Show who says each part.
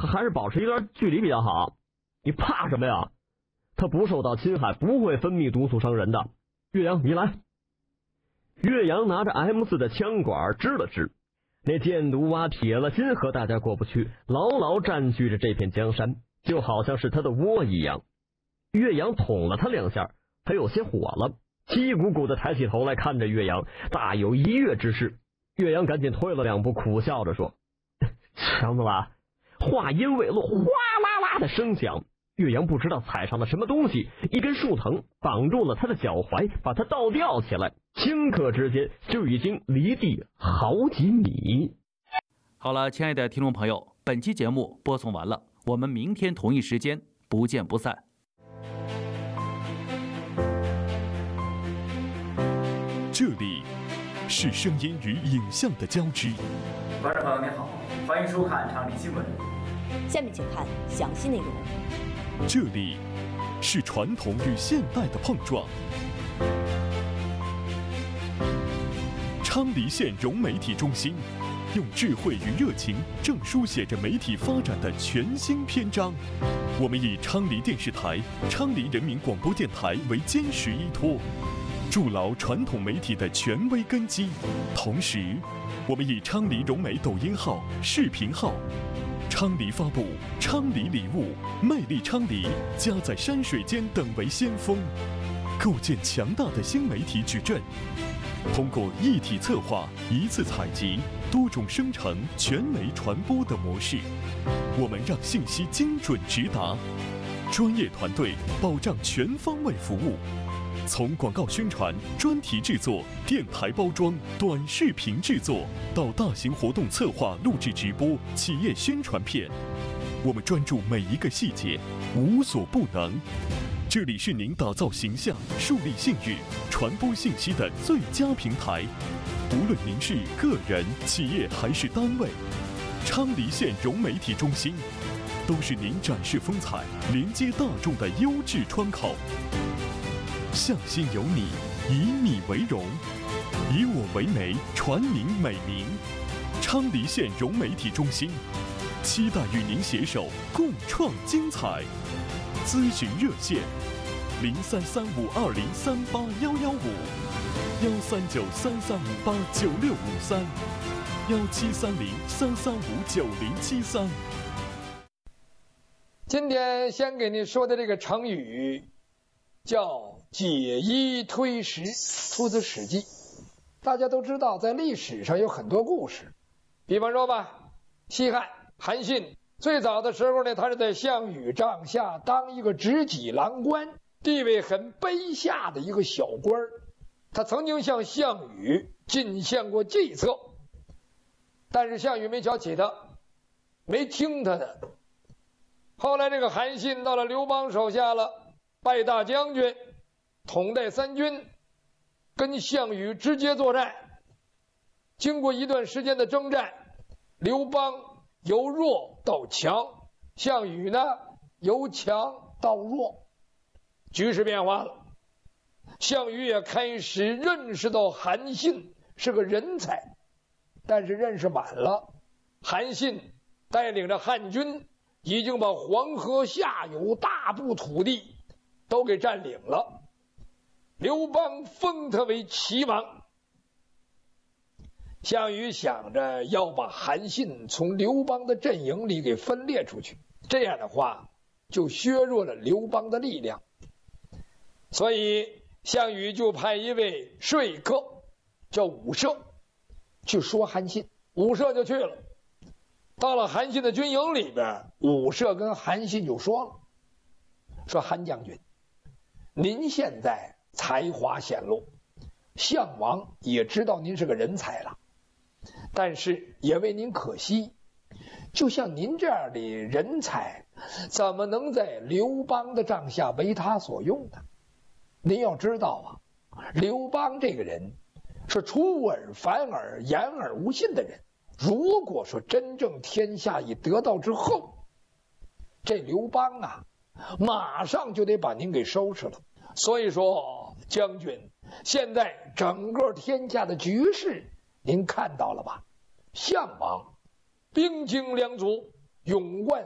Speaker 1: 还是保持一段距离比较好。你怕什么呀？他不受到侵害，不会分泌毒素伤人的。岳阳，你来。岳阳拿着 M4 的枪管支了支，那箭毒蛙铁了心和大家过不去，牢牢占据着这片江山，就好像是他的窝一样。岳阳捅了他2下，他有些火了，气鼓鼓的抬起头来看着岳阳，大有一跃之势。岳阳赶紧退了2步，苦笑着说：“强子吧。”话音未落，哗啦啦的声响，岳阳不知道踩上了什么东西，一根树藤绑住了他的脚踝，把他倒吊起来，顷刻之间就已经离地好几米。
Speaker 2: 好了，亲爱的听众朋友，本期节目播送完了，我们明天同一时间不见不散。
Speaker 3: 这里是声音与影像的交织。
Speaker 4: 观众朋友您好，欢迎收看昌黎新闻。
Speaker 5: 下面请看详细内容。
Speaker 3: 这里是传统与现代的碰撞。昌黎县融媒体中心用智慧与热情，正书写着媒体发展的全新篇章。我们以昌黎电视台、昌黎人民广播电台为坚实依托，筑牢传统媒体的权威根基。同时，我们以昌黎融媒抖音号、视频号、昌黎发布、昌黎礼物、魅力昌黎、家在山水间等为先锋，构建强大的新媒体矩阵。通过一体策划、一次采集、多种生成、全媒传播的模式，我们让信息精准直达，专业团队保障全方位服务。从广告宣传、专题制作、电台包装、短视频制作，到大型活动策划、录制直播、企业宣传片，我们专注每一个细节，无所不能。这里是您打造形象、树立信誉、传播信息的最佳平台。无论您是个人、企业还是单位，昌黎县融媒体中心都是您展示风采、连接大众的优质窗口。向心有你，以你为荣，以我为媒，传您美名。昌黎县融媒体中心期待与您携手共创精彩。咨询热线：033520381155，1393389653，173033599073。
Speaker 6: 今天先给你说的这个成语叫解衣推食，出自《史记》。大家都知道，在历史上有很多故事，比方说吧，西汉韩信最早的时候呢，他是在项羽帐下当一个执戟郎官，地位很卑下的一个小官。他曾经向项羽进献过计策，但是项羽没瞧起他，没听他的。后来这个韩信到了刘邦手下了，拜大将军，统带3军，跟项羽直接作战。经过一段时间的征战，刘邦由弱到强，项羽呢由强到弱，局势变化了。项羽也开始认识到韩信是个人才，但是认识晚了。韩信带领着汉军已经把黄河下游大部土地都给占领了，刘邦封他为齐王。项羽想着要把韩信从刘邦的阵营里给分裂出去，这样的话就削弱了刘邦的力量，所以项羽就派一位说客叫伍奢去说韩信。伍奢就去了，到了韩信的军营里边，伍奢跟韩信就说了，说韩将军，您现在才华显露，项王也知道您是个人才了，但是也为您可惜，就像您这样的人才，怎么能在刘邦的帐下为他所用呢？您要知道啊，刘邦这个人是出尔反尔、言而无信的人。如果说真正天下已得到之后，这刘邦啊，马上就得把您给收拾了。所以说，将军，现在整个天下的局势您看到了吧？项王兵精粮足，勇冠